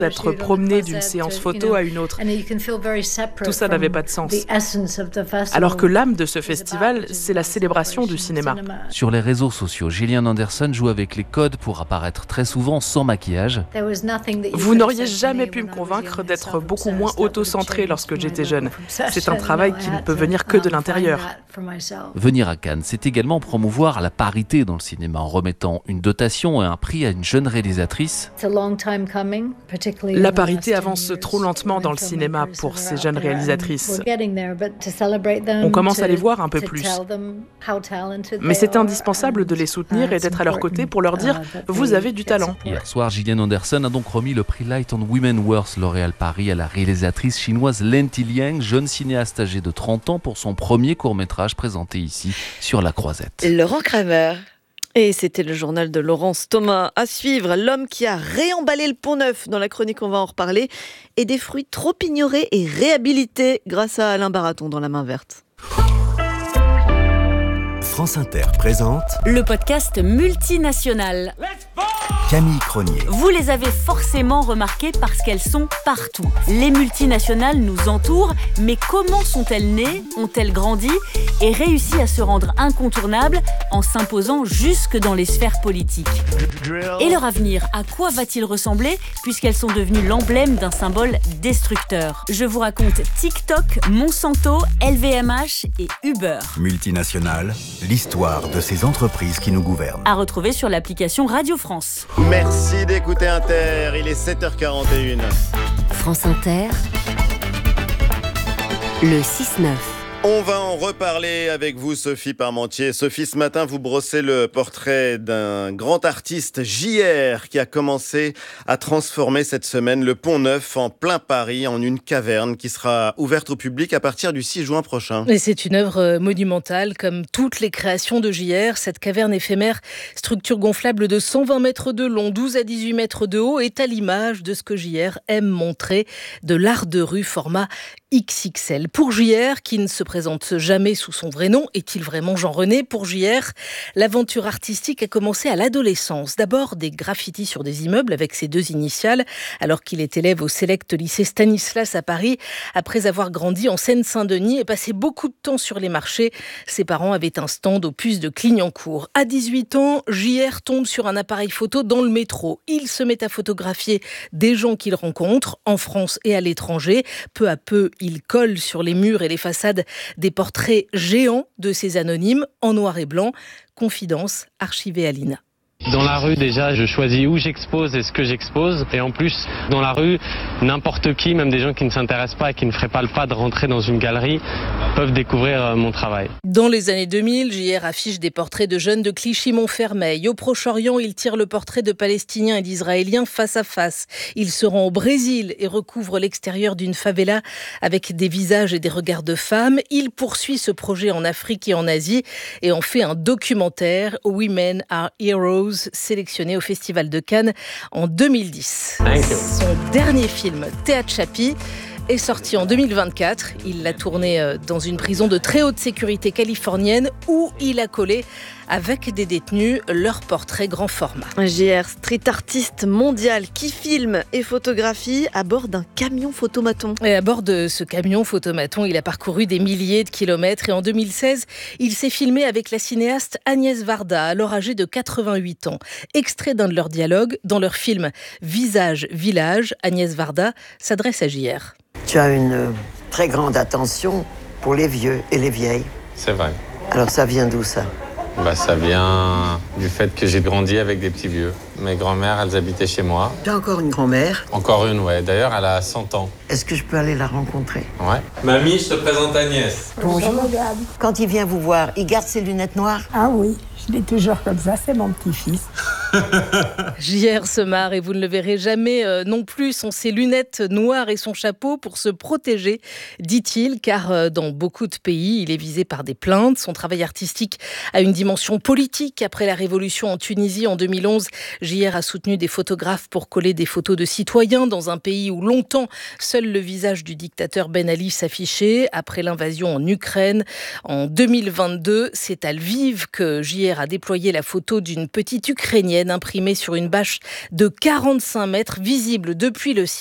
d'être promené d'une séance photo à une autre. Tout ça n'avait pas de sens. Alors que l'âme de ce festival, c'est la célébration du cinéma. Sur les réseaux sociaux, Gillian Anderson joue avec les codes pour apparaître très souvent sans maquillage. Vous n'auriez jamais pu me convaincre d'être beaucoup moins auto-centré lorsque j'étais jeune. C'est un travail qui ne peut venir que de l'intérieur. Venir à Cannes, c'est également promouvoir la parité dans le cinéma en remettant une dotation et un prix à une jeune réalisatrice. La parité avance trop lentement dans le cinéma pour ces jeunes réalisatrices. On commence à les voir un peu plus. Mais c'est indispensable de les soutenir et d'être à leur côté pour leur dire « vous avez du talent ». Hier soir, Gillian Anderson a donc remis le prix Light on Women Worth L'Oréal Paris à la réalisatrice chinoise Lenti Liang, jeune cinéaste âgée de 30 ans pour son premier court-métrage présenté ici sur La Croisette. Laurent Kramer. Et c'était le journal de Laurence Thomas. À suivre, l'homme qui a réemballé le Pont-Neuf. Dans la chronique, on va en reparler. Et des fruits trop ignorés et réhabilités grâce à Alain Baraton dans La Main Verte. France Inter présente le podcast multinational. Camille Cronier. Vous les avez forcément remarquées parce qu'elles sont partout. Les multinationales nous entourent, mais comment sont-elles nées, ont-elles grandi et réussi à se rendre incontournables en s'imposant jusque dans les sphères politiques ? Et leur avenir, à quoi va-t-il ressembler puisqu'elles sont devenues l'emblème d'un symbole destructeur ? Je vous raconte TikTok, Monsanto, LVMH et Uber. Multinationales, l'histoire de ces entreprises qui nous gouvernent. À retrouver sur l'application Radio France. Merci d'écouter Inter, il est 7h41. France Inter, le 6-9. On va en reparler avec vous, Sophie Parmentier. Sophie, ce matin, vous brossez le portrait d'un grand artiste, JR, qui a commencé à transformer cette semaine le Pont-Neuf en plein Paris en une caverne qui sera ouverte au public à partir du 6 juin prochain. Et c'est une œuvre monumentale, comme toutes les créations de JR. Cette caverne éphémère, structure gonflable de 120 mètres de long, 12 à 18 mètres de haut, est à l'image de ce que JR aime montrer, de l'art de rue format XXL. Pour JR, qui ne se présente jamais sous son vrai nom, est-il vraiment Jean René ? Pour JR, l'aventure artistique a commencé à l'adolescence. D'abord des graffitis sur des immeubles avec ses deux initiales, alors qu'il est élève au Select lycée Stanislas à Paris. Après avoir grandi en Seine-Saint-Denis et passé beaucoup de temps sur les marchés, ses parents avaient un stand aux puces de Clignancourt. À 18 ans, JR tombe sur un appareil photo dans le métro. Il se met à photographier des gens qu'il rencontre, en France et à l'étranger. Peu à peu, il colle sur les murs et les façades des portraits géants de ces anonymes en noir et blanc. Confidence archivée à l'INA. Dans la rue, déjà, je choisis où j'expose et ce que j'expose. Et en plus, dans la rue, n'importe qui, même des gens qui ne s'intéressent pas et qui ne feraient pas le pas de rentrer dans une galerie, peuvent découvrir mon travail. Dans les années 2000, JR affiche des portraits de jeunes de Clichy-Montfermeil. Au Proche-Orient, il tire le portrait de Palestiniens et d'Israéliens face à face. Il se rend au Brésil et recouvre l'extérieur d'une favela avec des visages et des regards de femmes. Il poursuit ce projet en Afrique et en Asie et en fait un documentaire, Women Are Heroes, sélectionné au Festival de Cannes en 2010. Son dernier film, Tehachapi, est sorti en 2024. Il l'a tourné dans une prison de très haute sécurité californienne où il a collé avec des détenus leurs portraits grand format. Un JR, street artiste mondial qui filme et photographie à bord d'un camion photomaton. Et à bord de ce camion photomaton, il a parcouru des milliers de kilomètres et en 2016, il s'est filmé avec la cinéaste Agnès Varda, alors âgée de 88 ans. Extrait d'un de leurs dialogues, dans leur film Visage Village, Agnès Varda s'adresse à JR. Tu as une très grande attention pour les vieux et les vieilles. C'est vrai. Alors ça vient d'où ça ? Ça vient du fait que j'ai grandi avec des petits vieux. Mes grand-mères, elles habitaient chez moi. Tu as encore une grand-mère ? Encore une, ouais. D'ailleurs, elle a 100 ans. Est-ce que je peux aller la rencontrer ? Ouais. Mamie, je te présente Agnès. Bonjour. Quand il vient vous voir, il garde ses lunettes noires ? Ah oui, je l'ai toujours comme ça, c'est mon petit-fils. JR se marre et vous ne le verrez jamais non plus, sont ses lunettes noires et son chapeau pour se protéger, dit-il, car dans beaucoup de pays, il est visé par des plaintes. Son travail artistique a une dimension politique. Après la révolution en Tunisie en 2011, JR a soutenu des photographes pour coller des photos de citoyens dans un pays où longtemps seul le visage du dictateur Ben Ali s'affichait. Après l'invasion en Ukraine en 2022, c'est à Lviv que JR a déployé la photo d'une petite Ukrainienne iranienne imprimée sur une bâche de 45 mètres, visible depuis le ciel.